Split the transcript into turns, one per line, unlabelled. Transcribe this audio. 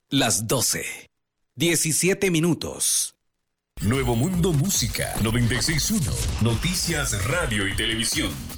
Las 12. 17 minutos.
Nuevo Mundo Música 96.1. Noticias, radio y televisión.